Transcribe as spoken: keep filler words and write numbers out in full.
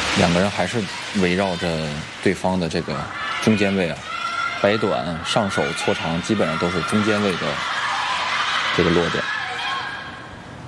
两个人还是围绕着对方的这个中间位啊，摆短、上手、搓长，基本上都是中间位的这个落点。